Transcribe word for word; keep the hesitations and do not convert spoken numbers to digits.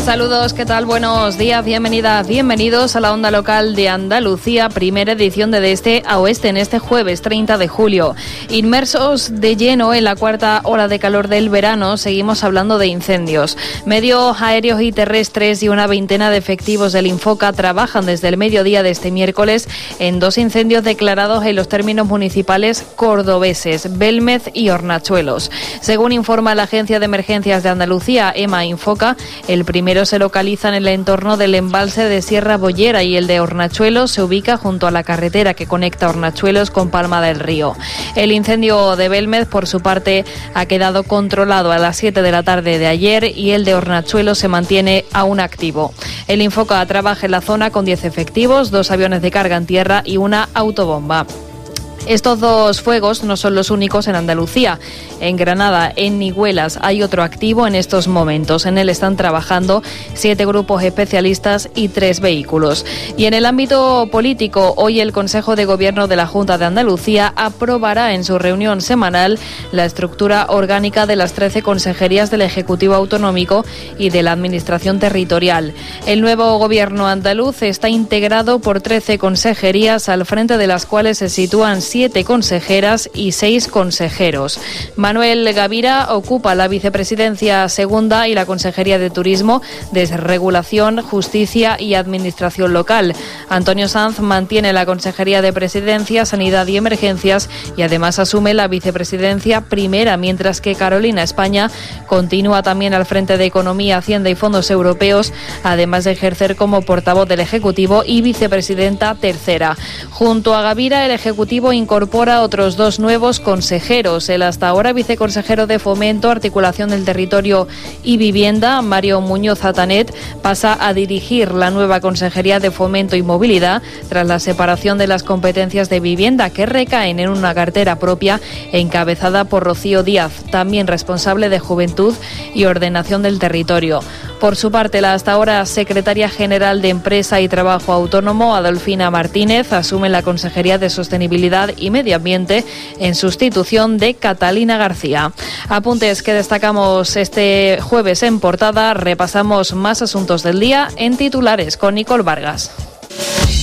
Saludos, ¿qué tal? Buenos días, bienvenidas, bienvenidos a la Onda Local de Andalucía, primera edición de De Este a Oeste en este jueves treinta de julio. Inmersos de lleno en la cuarta ola de calor del verano, seguimos hablando de incendios. Medios aéreos y terrestres y una veintena de efectivos del Infoca trabajan desde el mediodía de este miércoles en dos incendios declarados en los términos municipales cordobeses, Belmez y Hornachuelos. Según informa la Agencia de Emergencias de Andalucía, EMA Infoca, el primero se localiza en el entorno del embalse de Sierra Bollera y el de Hornachuelos se ubica junto a la carretera que conecta Hornachuelos con Palma del Río. El incendio de Belmez, por su parte, ha quedado controlado a las siete de la tarde de ayer y el de Hornachuelos se mantiene aún activo. El Infoca trabaja en la zona con diez efectivos, dos aviones de carga en tierra y una autobomba. Estos dos fuegos no son los únicos en Andalucía. En Granada, en Nigüelas, hay otro activo en estos momentos. En él están trabajando siete grupos especialistas y tres vehículos. Y en el ámbito político, hoy el Consejo de Gobierno de la Junta de Andalucía aprobará en su reunión semanal la estructura orgánica de las trece consejerías del Ejecutivo Autonómico y de la Administración Territorial. El nuevo Gobierno andaluz está integrado por trece consejerías, al frente de las cuales se sitúan siete consejeras y seis consejeros. Manuel Gavira ocupa la vicepresidencia segunda y la Consejería de Turismo, Desregulación, Justicia y Administración Local. Antonio Sanz mantiene la Consejería de Presidencia, Sanidad y Emergencias y además asume la vicepresidencia primera, mientras que Carolina España continúa también al frente de Economía, Hacienda y Fondos Europeos, además de ejercer como portavoz del Ejecutivo y vicepresidenta tercera. Junto a Gavira, el Ejecutivo incorpora otros dos nuevos consejeros. El hasta ahora viceconsejero de Fomento, Articulación del Territorio y Vivienda, Mario Muñoz Atanet, pasa a dirigir la nueva Consejería de Fomento y Movilidad tras la separación de las competencias de vivienda que recaen en una cartera propia encabezada por Rocío Díaz, también responsable de Juventud y Ordenación del Territorio. Por su parte, la hasta ahora secretaria general de Empresa y Trabajo Autónomo, Adolfina Martínez, asume la Consejería de Sostenibilidad y Medio Ambiente en sustitución de Catalina García. Apuntes que destacamos este jueves en portada. Repasamos más asuntos del día en titulares con Nicole Vargas.